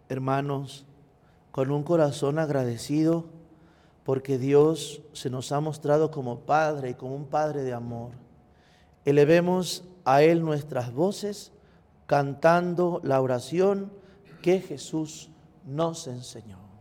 Hermanos, con un corazón agradecido, porque Dios se nos ha mostrado como Padre y como un Padre de amor, elevemos a Él nuestras voces cantando la oración que Jesús nos enseñó.